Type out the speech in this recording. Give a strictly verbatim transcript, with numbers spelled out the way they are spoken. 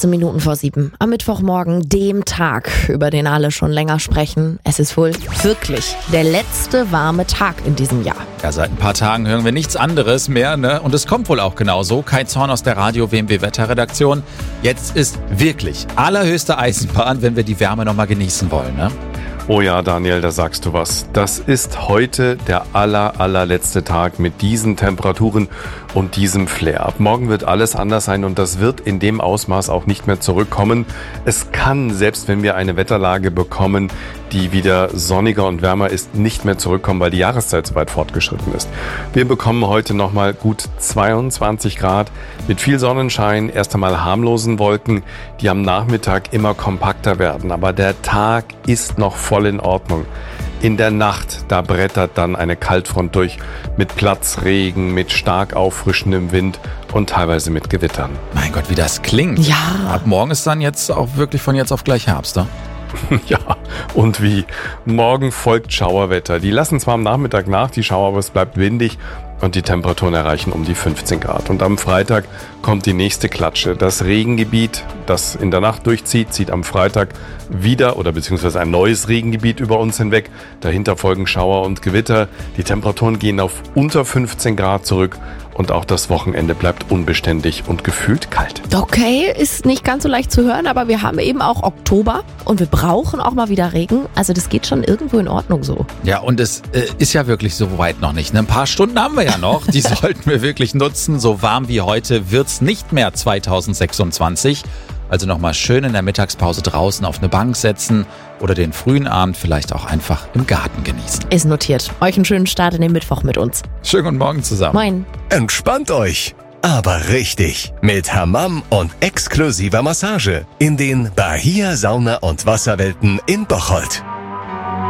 achtzehn Minuten vor sieben. Am Mittwochmorgen, dem Tag, über den alle schon länger sprechen. Es ist wohl wirklich der letzte warme Tag in diesem Jahr. Ja, seit ein paar Tagen hören wir nichts anderes mehr, ne? Und es kommt wohl auch genauso. Kai Zorn aus der Radio-W M W-Wetterredaktion. Jetzt ist wirklich allerhöchste Eisenbahn, wenn wir die Wärme nochmal genießen wollen, ne? Oh ja, Daniel, da sagst du was. Das ist heute der aller, allerletzte Tag mit diesen Temperaturen und diesem Flair. Ab morgen wird alles anders sein und das wird in dem Ausmaß auch nicht mehr zurückkommen. Es kann, selbst wenn wir eine Wetterlage bekommen, die wieder sonniger und wärmer ist, nicht mehr zurückkommen, weil die Jahreszeit so weit fortgeschritten ist. Wir bekommen heute nochmal gut zweiundzwanzig Grad mit viel Sonnenschein, erst einmal harmlosen Wolken, die am Nachmittag immer kompakter werden. Aber der Tag ist noch voll in Ordnung. In der Nacht, da brettert dann eine Kaltfront durch mit Platzregen, mit stark auffrischendem Wind und teilweise mit Gewittern. Mein Gott, wie das klingt. Ja. Ab morgen ist dann jetzt auch wirklich von jetzt auf gleich Herbst, ne? Ja, und wie? Morgen folgt Schauerwetter. Die lassen zwar am Nachmittag nach, die Schauer, aber es bleibt windig und die Temperaturen erreichen um die fünfzehn Grad. Und am Freitag kommt die nächste Klatsche. Das Regengebiet, das in der Nacht durchzieht, zieht am Freitag wieder oder beziehungsweise ein neues Regengebiet über uns hinweg. Dahinter folgen Schauer und Gewitter. Die Temperaturen gehen auf unter fünfzehn Grad zurück. Und auch das Wochenende bleibt unbeständig und gefühlt kalt. Okay, ist nicht ganz so leicht zu hören, aber wir haben eben auch Oktober und wir brauchen auch mal wieder Regen. Also das geht schon irgendwo in Ordnung so. Ja, und es äh, ist ja wirklich so weit noch nicht. Ne? Ein paar Stunden haben wir ja noch. Die sollten wir wirklich nutzen. So warm wie heute wird's nicht mehr zweitausendsechsundzwanzig. Also nochmal schön in der Mittagspause draußen auf eine Bank setzen oder den frühen Abend vielleicht auch einfach im Garten genießen. Ist notiert. Euch einen schönen Start in den Mittwoch mit uns. Schönen guten Morgen zusammen. Moin. Entspannt euch, aber richtig. Mit Hammam und exklusiver Massage in den Bahia Sauna- und Wasserwelten in Bocholt.